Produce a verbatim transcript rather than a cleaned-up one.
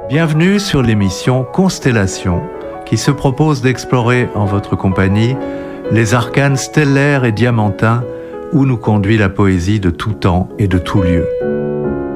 Bienvenue sur l'émission Constellation, qui se propose d'explorer en votre compagnie les arcanes stellaires et diamantins où nous conduit la poésie de tout temps et de tout lieu.